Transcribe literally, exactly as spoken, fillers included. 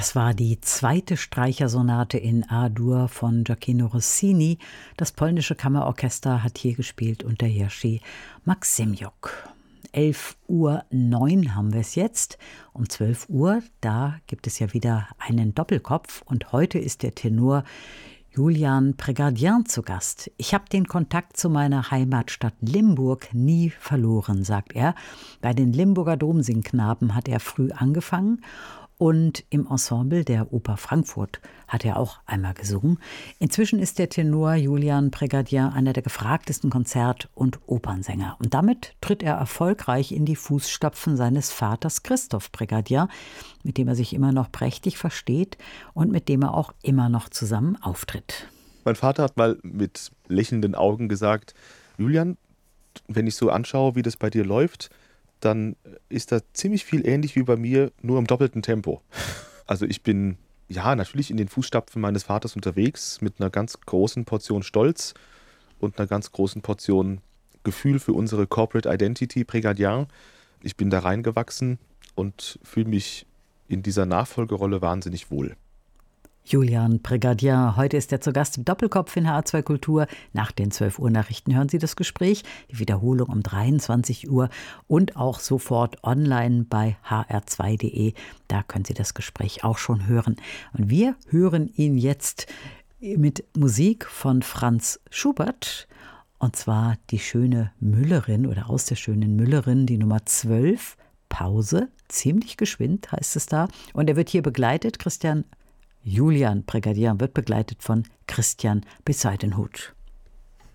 Das war die zweite Streichersonate in A-Dur von Gioacchino Rossini. Das polnische Kammerorchester hat hier gespielt unter Jerzy Maksymjuk. elf Uhr neun haben wir es jetzt. Um zwölf Uhr, da gibt es ja wieder einen Doppelkopf. Und heute ist der Tenor Julian Prégardien zu Gast. Ich habe den Kontakt zu meiner Heimatstadt Limburg nie verloren, sagt er. Bei den Limburger Domsingknaben hat er früh angefangen. Und im Ensemble der Oper Frankfurt hat er auch einmal gesungen. Inzwischen ist der Tenor Julian Prégardien einer der gefragtesten Konzert- und Opernsänger. Und damit tritt er erfolgreich in die Fußstapfen seines Vaters Christoph Prégardien, mit dem er sich immer noch prächtig versteht und mit dem er auch immer noch zusammen auftritt. Mein Vater hat mal mit lächelnden Augen gesagt: Julian, wenn ich so anschaue, wie das bei dir läuft, dann ist das ziemlich viel ähnlich wie bei mir, nur im doppelten Tempo. Also ich bin ja natürlich in den Fußstapfen meines Vaters unterwegs mit einer ganz großen Portion Stolz und einer ganz großen Portion Gefühl für unsere Corporate Identity Prégardien. Ich bin da reingewachsen und fühle mich in dieser Nachfolgerolle wahnsinnig wohl. Julian Prégardien, heute ist er zu Gast im Doppelkopf in H R zwei Kultur. Nach den zwölf Uhr Nachrichten hören Sie das Gespräch, die Wiederholung um dreiundzwanzig Uhr und auch sofort online bei h r zwei punkt d e. Da können Sie das Gespräch auch schon hören. Und wir hören ihn jetzt mit Musik von Franz Schubert. Und zwar die schöne Müllerin oder aus der schönen Müllerin, die Nummer zwölf, Pause, ziemlich geschwind heißt es da. Und er wird hier begleitet, Christian Julian Prégardien wird begleitet von Christian Bezuidenhout.